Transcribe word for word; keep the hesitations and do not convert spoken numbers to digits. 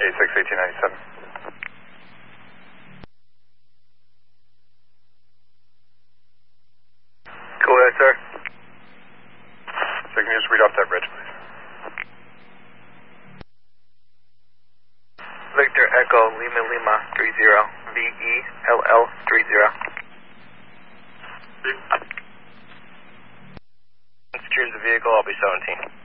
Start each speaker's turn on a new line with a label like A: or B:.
A: eighty-six, eighteen ninety-seven.
B: Go ahead, sir.
A: So can you just read off that bridge, please?
B: Victor Echo Lima Lima three zero V E L L three zero. Secure the vehicle, I'll be seventeen.